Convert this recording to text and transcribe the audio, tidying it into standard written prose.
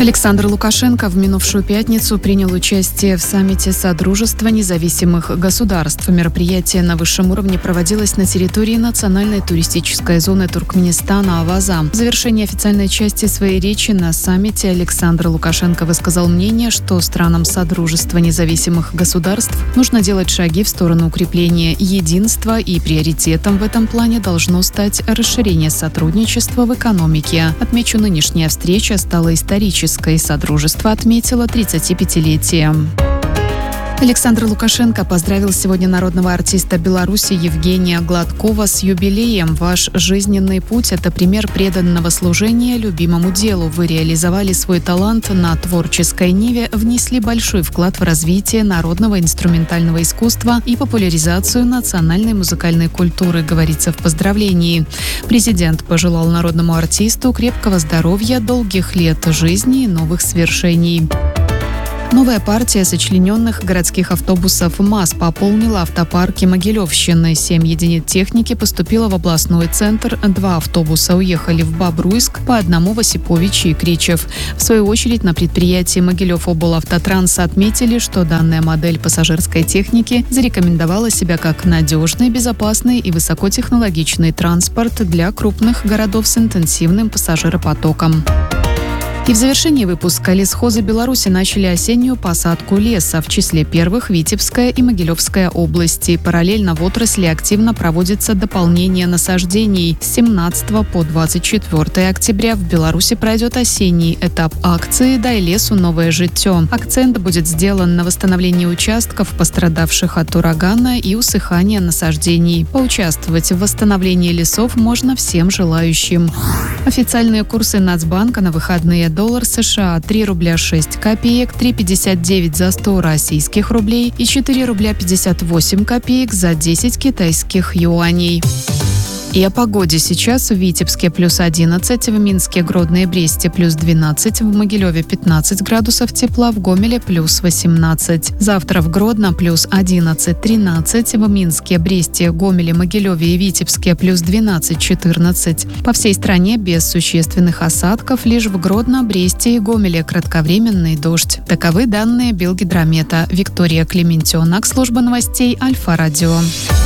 Александр Лукашенко в минувшую пятницу принял участие в саммите Содружества независимых государств. Мероприятие на высшем уровне проводилось на территории национальной туристической зоны Туркменистана Аваза. В завершении официальной части своей речи на саммите Александр Лукашенко высказал мнение, что странам Содружества независимых государств нужно делать шаги в сторону укрепления единства, и приоритетом в этом плане должно стать расширение сотрудничества в экономике. Отмечу, нынешняя встреча стала исторической. Содружество отметило 35-летие. Александр Лукашенко поздравил сегодня народного артиста Беларуси Евгения Гладкова с юбилеем. Ваш жизненный путь – это пример преданного служения любимому делу. Вы реализовали свой талант на творческой ниве, внесли большой вклад в развитие народного инструментального искусства и популяризацию национальной музыкальной культуры, говорится в поздравлении. Президент пожелал народному артисту крепкого здоровья, долгих лет жизни и новых свершений. Новая партия сочлененных городских автобусов МАЗ пополнила автопарки Могилевщины. 7 единиц техники поступило в областной центр, 2 автобуса уехали в Бобруйск, по одному в Осиповичи и Кричев. В свою очередь на предприятии Могилев-Облавтотранс отметили, что данная модель пассажирской техники зарекомендовала себя как надежный, безопасный и высокотехнологичный транспорт для крупных городов с интенсивным пассажиропотоком. И в завершении выпуска лесхозы Беларуси начали осеннюю посадку леса, в числе первых Витебская и Могилевская области. Параллельно в отрасли активно проводится дополнение насаждений. С 17 по 24 октября в Беларуси пройдет осенний этап акции «Дай лесу новое життё». Акцент будет сделан на восстановлении участков, пострадавших от урагана, и усыхания насаждений. Поучаствовать в восстановлении лесов можно всем желающим. Официальные курсы Нацбанка на выходные: доллар США 3 рубля 6 копеек, 3,59 за 100 российских рублей и 4 рубля 58 копеек за 10 китайских юаней. И о погоде. Сейчас в Витебске плюс 11, в Минске, Гродно и Бресте плюс 12, в Могилеве 15 градусов тепла, в Гомеле плюс 18. Завтра в Гродно плюс 11-13, в Минске, Бресте, Гомеле, Могилеве и Витебске плюс 12-14. По всей стране без существенных осадков, лишь в Гродно, Бресте и Гомеле кратковременный дождь. Таковы данные Белгидромета. Виктория Клементьонак, служба новостей Альфа-Радио.